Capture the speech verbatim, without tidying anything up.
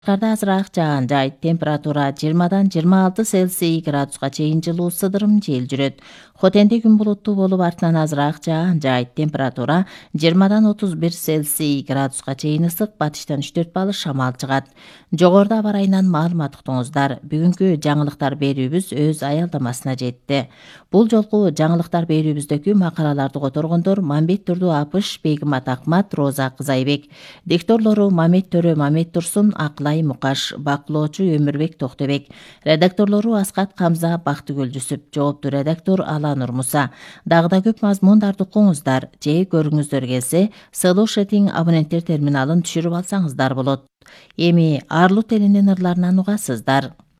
Кырда азыраак жаан жайт. Температура жыйырмадан жыйырма алты Цельсий градуска чейин жылуу сыдырым жел жүрөт. Хотенде күн булуттуу болуп артынан азыраак жаан жайт. Температура жыйырмадан отуз бир Цельсий градуска чейин ысык, батыштан үч төрт балл шамал чыгат. Жогоруда аба ырайынан маалымат уктуңуздар. Бүгүнкү жаңылыктар берүүбүз өз аялдамасына жетти. Бул жолку жаңылыктар берүүбүздөгү макалаларды которгондор Мамбет Турду Апыш, Бегимат Акмат, Роза Кызайбек. Дикторлору Мамет Төрө Мамет Турсун, Акылай Мукаш, бакылоочу Өмүрбек Токтобек. Редакторлору Аскат Камза, Бактыгүл Жүсүп. Жоопту редактор Аланур Муса. Дагы да көп мазмундарды укуңуздар же көрүңүздөр келсе, Сылуу Шетиң абоненттер терминалын түшүрүп алсаңыздар болот. Эми Арлут элинин ырларынан угасыздар.